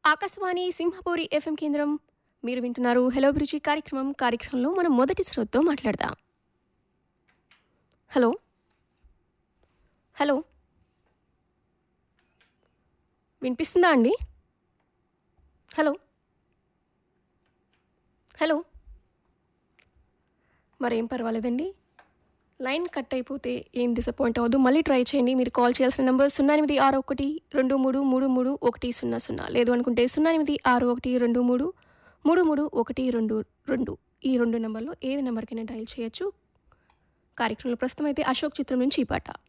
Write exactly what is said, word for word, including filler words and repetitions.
Akashvani Simhapuri FM కేంద్రం. మీరు వింటున్నారు హలో అభిరుచి కార్యక్రమం. కార్యక్రమంలో మనం మొదటి శ్రోతతో మాట్లాడదాం. హలో హలో వినిపిస్తుందా అండి? హలో హలో మరేం పర్వాలేదండి. లైన్ కట్ అయిపోతే ఏం డిసప్పాయింట్ అవ్వద్దు. మళ్ళీ ట్రై చేయండి. మీరు కాల్ చేయాల్సిన నెంబర్ సున్నా ఎనిమిది ఆరు ఒకటి రెండు మూడు మూడు మూడు ఒకటి సున్నా సున్నా, లేదు అనుకుంటే సున్నా ఎనిమిది ఆరు ఒకటి రెండు మూడు మూడు మూడు ఒకటి రెండు రెండు. ఈ రెండు నెంబర్లో ఏది నెంబర్కైనా డయల్ చేయొచ్చు. కార్యక్రమంలో ప్రస్తుతం అయితే అశోక్ చిత్రం నుంచి ఈ పాట.